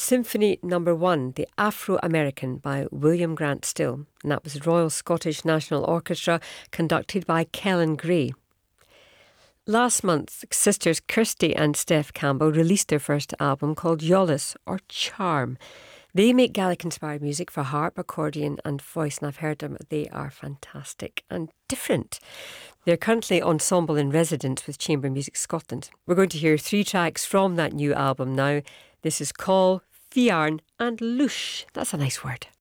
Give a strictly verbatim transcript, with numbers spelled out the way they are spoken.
Symphony Number One, The Afro-American by William Grant Still. And that was Royal Scottish National Orchestra, conducted by Kellen Gray. Last month, sisters Kirsty and Steph Campbell released their first album called Yollis, or Charm. They make Gaelic-inspired music for harp, accordion and voice, and I've heard them. They are fantastic and different. They're currently ensemble in residence with Chamber Music Scotland. We're going to hear three tracks from that new album now. This is Call, Fiarn and Lush. That's a nice word.